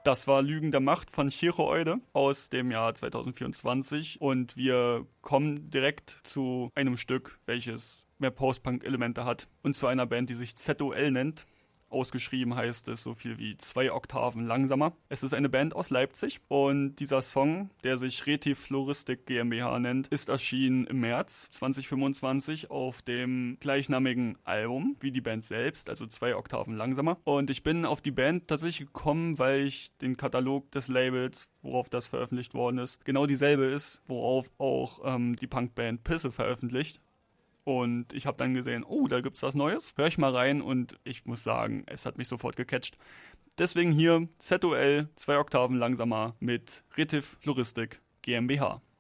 Das war Lügen der Macht von Chiroide aus dem Jahr 2024 und wir kommen direkt zu einem Stück, welches mehr Post-Punk-Elemente hat und zu einer Band, die sich ZOL nennt. Ausgeschrieben heißt es so viel wie 2 Oktaven langsamer. Es ist eine Band aus Leipzig und dieser Song, der sich Retiv Floristik GmbH nennt, ist erschienen im März 2025 auf dem gleichnamigen Album wie die Band selbst, also 2 Oktaven langsamer. Und ich bin auf die Band tatsächlich gekommen, weil ich den Katalog des Labels, worauf das veröffentlicht worden ist, genau dieselbe ist, worauf auch die Punkband Pisse veröffentlicht. Und ich habe dann gesehen, oh, da gibt's was Neues. Hör ich mal rein und ich muss sagen, es hat mich sofort gecatcht. Deswegen hier ZOL 2 Oktaven langsamer mit Retiv Floristik GmbH.